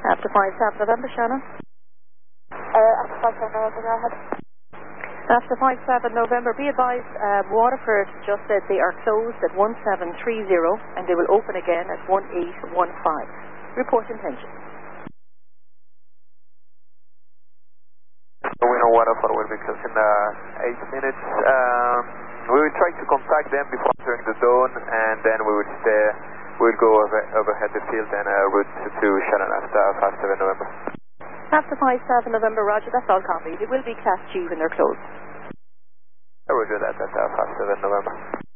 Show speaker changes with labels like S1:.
S1: After 5-7 November, Shannon.
S2: After 5-7 November, go ahead.
S1: After 5-7 November, be advised, Waterford just said they are closed at 1730 and they will open again at 1815. Report intention.
S3: So we know Waterford will be closed in 8 minutes. We will try to contact them before entering the zone, and then we'll go overhead the field and route to Shannon after 5-7 November.
S1: After 5-7 November, Roger, that's all copied. It will be Class G when they're closed.
S3: Roger that, that's 5-7 November.